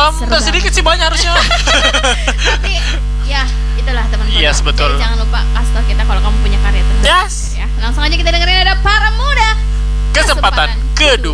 Tak sedikit sih, banyak harusnya. Tapi ya itulah teman-teman. Yes, betul. Jadi jangan lupa kasih tau kita kalau kamu punya karya terbaik. Yes. Ya, langsung aja kita dengerin ada Para Muda Kesempatan kedua.